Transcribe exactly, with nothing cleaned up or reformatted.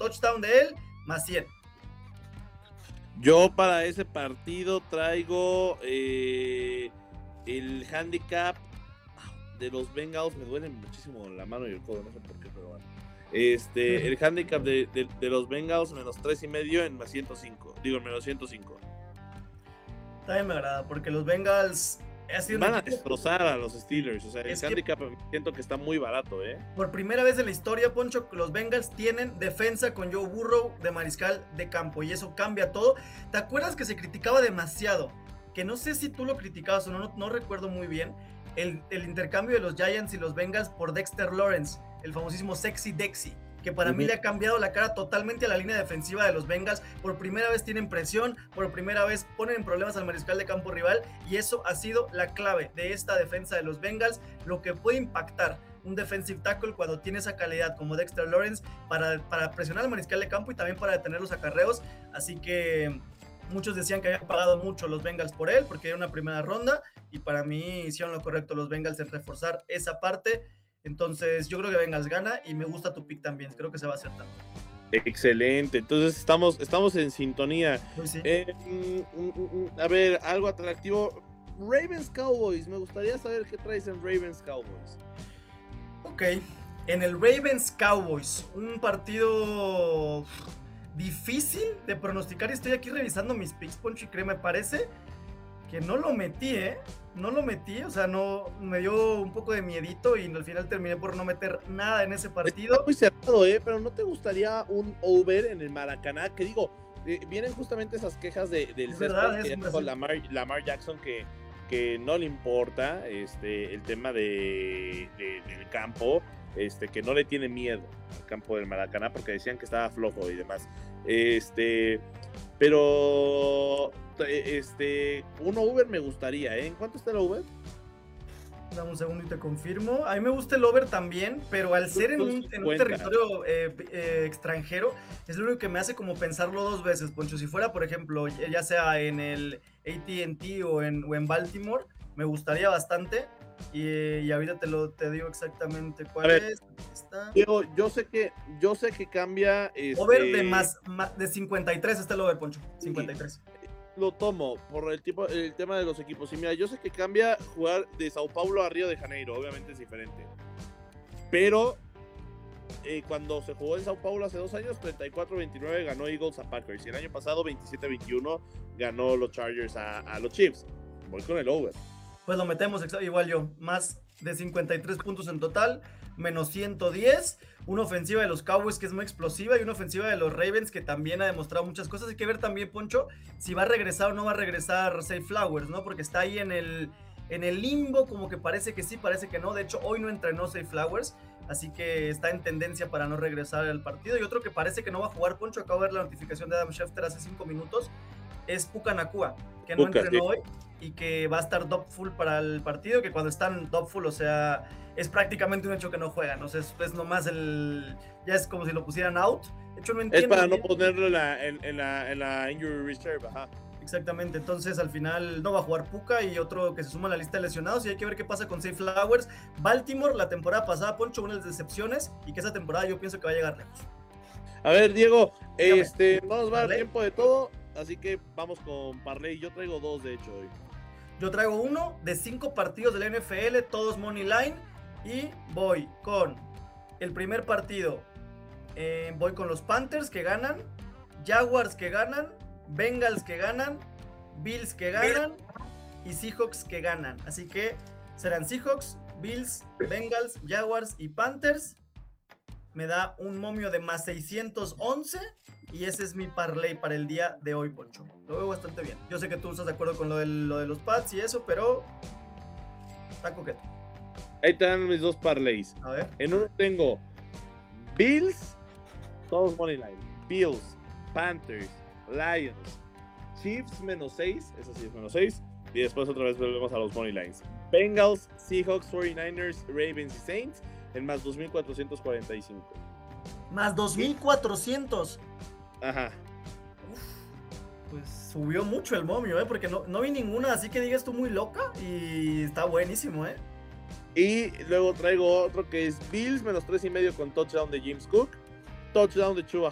touchdown de él, más cien. Yo para ese partido traigo eh, el handicap de los Bengals. Me duelen muchísimo la mano y el codo, no sé por qué, pero bueno. Este, el handicap de, de, de los Bengals menos tres y medio en más ciento cinco. Digo, en menos ciento cinco. También me agrada, porque los Bengals ha sido van a destrozar a los Steelers. O sea, el handicap que siento que está muy barato, ¿eh? Por primera vez en la historia, Poncho, los Bengals tienen defensa con Joe Burrow de mariscal de campo, y eso cambia todo. ¿Te acuerdas que se criticaba demasiado? Que no sé si tú lo criticabas o no, no, no recuerdo muy bien. El, el intercambio de los Giants y los Bengals por Dexter Lawrence, el famosísimo Sexy Dexy, que para uh-huh. mí le ha cambiado la cara totalmente a la línea defensiva de los Bengals. Por primera vez tienen presión, por primera vez ponen en problemas al mariscal de campo rival, y eso ha sido la clave de esta defensa de los Bengals, lo que puede impactar un defensive tackle cuando tiene esa calidad como Dexter Lawrence para, para presionar al mariscal de campo y también para detener los acarreos. Así que muchos decían que habían pagado mucho los Bengals por él porque era una primera ronda, y para mí hicieron lo correcto los Bengals en reforzar esa parte. Entonces yo creo que Bengals gana, y me gusta tu pick también, creo que se va a acertar. Excelente, entonces estamos, estamos en sintonía. Pues sí. eh, mm, mm, mm, a ver, algo atractivo. Ravens Cowboys, me gustaría saber qué traes en Ravens Cowboys. Ok, en el Ravens Cowboys, un partido difícil de pronosticar, y estoy aquí revisando mis picks, Poncho, y creo, me parece que no lo metí, ¿eh? No lo metí, o sea, no, me dio un poco de miedito y al final terminé por no meter nada en ese partido. Está muy cerrado, ¿eh? Pero ¿no te gustaría un over en el Maracaná? Que digo, eh, vienen justamente esas quejas de, del césped que dijo Lamar, Lamar Jackson que, que no le importa este, el tema de, de, del campo, este, que no le tiene miedo al campo del Maracaná porque decían que estaba flojo y demás. Este, pero este, un over me gustaría, ¿eh? ¿En cuánto está el over? Dame un segundo y te confirmo. A mí me gusta el over también, pero al ser en un, en un territorio eh, eh, extranjero, es lo único que me hace como pensarlo dos veces, Poncho. Si fuera, por ejemplo, ya sea en el A T and T o en, o en Baltimore, me gustaría bastante. Y, y ahorita te lo te digo exactamente cuál ver, es. Está. Diego, yo sé que yo sé que cambia. Este... Over de más, más de cincuenta y tres está el over, Poncho. cincuenta y tres. Sí. Lo tomo por el tipo el tema de los equipos. Y mira, yo sé que cambia jugar de Sao Paulo a Río de Janeiro, obviamente es diferente. Pero eh, cuando se jugó en Sao Paulo hace dos años, treinta y cuatro a veintinueve ganó Eagles a Packers. Y el año pasado, veintisiete a veintiuno ganó los Chargers a, a los Chiefs. Voy con el over. Pues lo metemos igual yo, más de cincuenta y tres puntos en total, menos ciento diez, una ofensiva de los Cowboys que es muy explosiva y una ofensiva de los Ravens que también ha demostrado muchas cosas. Hay que ver también, Poncho, si va a regresar o no va a regresar Zay Flowers, ¿no? Porque está ahí en el, en el limbo, como que parece que sí, parece que no. De hecho, hoy no entrenó Zay Flowers, así que está en tendencia para no regresar al partido. Y otro que parece que no va a jugar, Poncho, acabo de ver la notificación de Adam Schefter hace cinco minutos, es Puka Nacua, que no Puka, entrenó sí. hoy y que va a estar doubtful para el partido, que cuando están doubtful, o sea, es prácticamente un hecho que no juegan, o sea, es, es nomás el, ya es como si lo pusieran out. De hecho, no entiendo. Es para bien. no ponerlo en la, en, en, la, en la injury reserve, ajá. Exactamente, entonces al final no va a jugar Puka, y otro que se suma a la lista de lesionados, y hay que ver qué pasa con Zay Flowers. Baltimore, la temporada pasada, Poncho, una de las decepciones, y que esa temporada yo pienso que va a llegar lejos. A ver, Diego, Dígame. este, no nos va a dar tiempo de todo, así que vamos con parlay. Yo traigo dos, de hecho, hoy. Yo traigo uno de cinco partidos de la N F L, todos money line, y voy con el primer partido. Eh, voy con los Panthers que ganan, Jaguars que ganan, Bengals que ganan, Bills que ganan y Seahawks que ganan. Así que serán Seahawks, Bills, Bengals, Jaguars y Panthers. Me da un momio de más seiscientos once y ese es mi parlay para el día de hoy, Poncho. Lo veo bastante bien. Yo sé que tú estás de acuerdo con lo de, lo de los Pats y eso, pero está coqueto. Ahí están mis dos parlays. A ver. En uno tengo Bills, todos money line. Bills, Panthers, Lions, Chiefs menos seis, eso sí es menos seis. Y después otra vez volvemos a los money lines. Bengals, Seahawks, cuarenta y nueve ers, Ravens y Saints en más dos mil cuatrocientos cuarenta y cinco. Más dos mil cuatrocientos. Ajá. Uf, pues subió mucho el momio, ¿eh? Porque no, no vi ninguna, así que digas tú muy loca, y está buenísimo, ¿eh? Y luego traigo otro que es Bills menos tres y medio con touchdown de James Cook, touchdown de Chuba